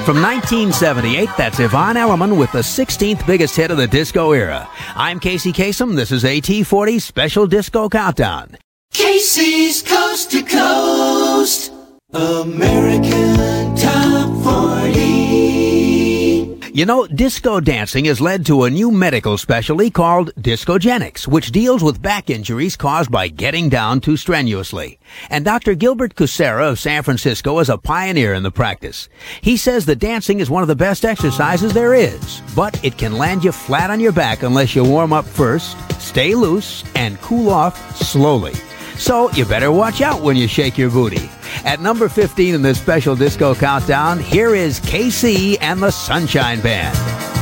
From 1978, that's Yvonne Elliman with the 16th biggest hit of the disco era. I'm Casey Kasem. This is AT40 Special Disco Countdown. Casey's Coast to Coast American Top 40. You know, disco dancing has led to a new medical specialty called discogenics, which deals with back injuries caused by getting down too strenuously. And Dr. Gilbert Kucera of San Francisco is a pioneer in the practice. He says that dancing is one of the best exercises there is, but it can land you flat on your back unless you warm up first, stay loose, and cool off slowly. So you better watch out when you shake your booty. At number 15 in this special disco countdown, here is KC and the Sunshine Band.